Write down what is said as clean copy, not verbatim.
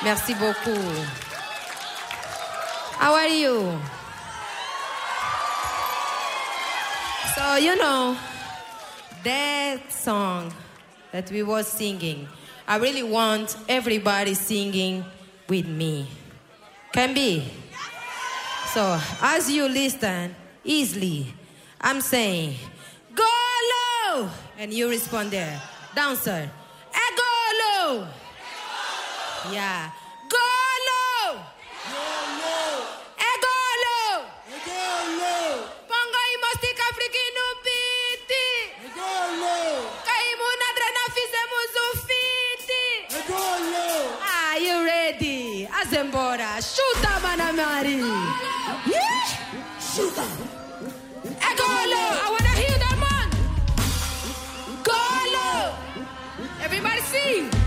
Merci beaucoup. How are you? So, you know, that song that we were singing, I really want everybody singing with me. Can be? So, as you listen, easily, I'm saying, go low! And you respond there. Dancer, go low! Yeah. Go low! Go low! Pongo y mostica africano piti! Kaimu nadra na fizemos fiti! Are you ready? Azembora, chuta manamari! Yeah? Chuta! Go low! I wanna hear that man! Go low! Everybody sing!